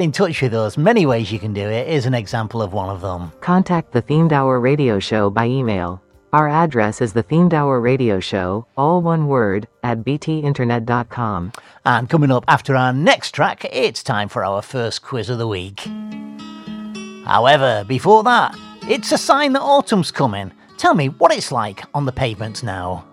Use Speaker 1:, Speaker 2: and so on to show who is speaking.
Speaker 1: in touch with us. Many ways you can do it. Here's an example of one of them.
Speaker 2: Contact the Themed Hour Radio Show by email. Our address is the Themed Hour Radio Show, all one word, at btinternet.com.
Speaker 1: And coming up after our next track, it's time for our first quiz of the week. However, before that, it's a sign that autumn's coming. Tell me what it's like on the pavements now.